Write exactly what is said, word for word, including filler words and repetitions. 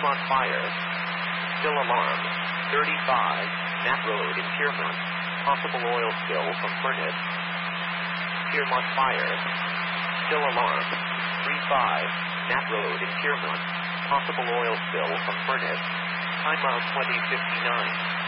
on fire. Still alarm. thirty-five, Nat Road in Piermont. Possible oil spill from furnace. Piermont fire. Still alarm. three five, Nat Road in Piermont. Possible oil spill from furnace. Time out twenty fifty-nine.